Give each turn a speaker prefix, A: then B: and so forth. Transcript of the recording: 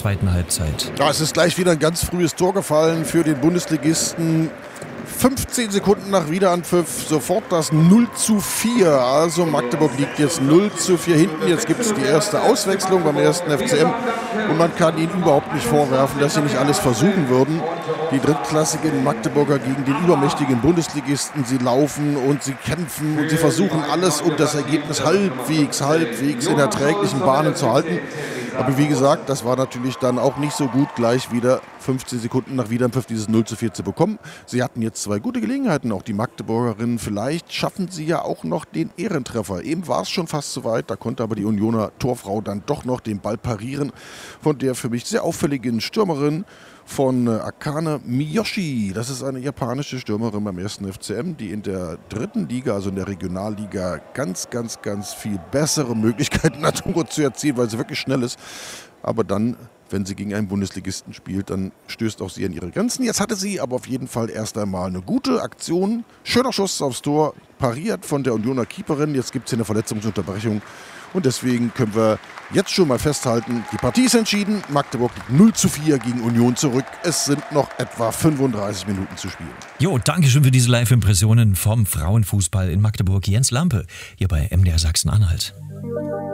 A: zweiten Halbzeit.
B: Ja, es ist gleich wieder ein ganz frühes Tor gefallen für den Bundesligisten. 15 Sekunden nach Wiederanpfiff sofort das 0:4. Also Magdeburg liegt jetzt 0:4 hinten. Jetzt gibt es die erste Auswechslung beim ersten FCM. Und man kann ihnen überhaupt nicht vorwerfen, dass sie nicht alles versuchen würden. Die drittklassigen Magdeburger gegen den übermächtigen Bundesligisten. Sie laufen und sie kämpfen und sie versuchen alles, um das Ergebnis halbwegs in erträglichen Bahnen zu halten. Aber wie gesagt, das war natürlich dann auch nicht so gut, gleich wieder 15 Sekunden nach Wiederanpfiff dieses 0:4 zu bekommen. Sie hatten jetzt zwei gute Gelegenheiten, auch die Magdeburgerinnen. Vielleicht schaffen sie ja auch noch den Ehrentreffer. Eben war es schon fast so weit, da konnte aber die Unioner Torfrau dann doch noch den Ball parieren von der für mich sehr auffälligen Stürmerin von Akane Miyoshi. Das ist eine japanische Stürmerin beim ersten FCM, die in der dritten Liga, also in der Regionalliga, ganz viel bessere Möglichkeiten hat, Tore zu erzielen, weil sie wirklich schnell ist. Aber dann, wenn sie gegen einen Bundesligisten spielt, dann stößt auch sie an ihre Grenzen. Jetzt hatte sie aber auf jeden Fall erst einmal eine gute Aktion. Schöner Schuss aufs Tor, pariert von der Unioner Keeperin. Jetzt gibt es hier eine Verletzungsunterbrechung. Und deswegen können wir jetzt schon mal festhalten, die Partie ist entschieden. Magdeburg liegt 0:4 gegen Union zurück. Es sind noch etwa 35 Minuten zu spielen.
A: Jo, danke schön für diese Live-Impressionen vom Frauenfußball in Magdeburg. Jens Lampe hier bei MDR Sachsen-Anhalt.